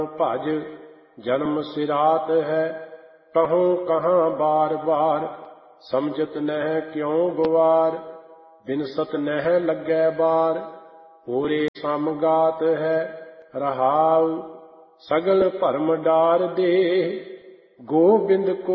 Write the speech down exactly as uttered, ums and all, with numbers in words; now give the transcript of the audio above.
ਭਜ ਜਨਮ ਸਿਰਾਤ ਹੈ, ਕਹੂੰ ਕਹਾਂ ਬਾਰ ਬਾਰ, ਸਮਝਤ ਨਹਿ ਕਿਉ ਗਵਾਰ, ਬਿਨਸਤ ਨਹਿ ਲੱਗੈ ਬਾਰ, ਪੂਰੇ ਸਮਗਾਤ ਹੈ ਰਹਾਉ। ਸਗਲ ਭਰਮ ਡਾਰ ਦੇ, ਗੋਬਿੰਦ ਕੋ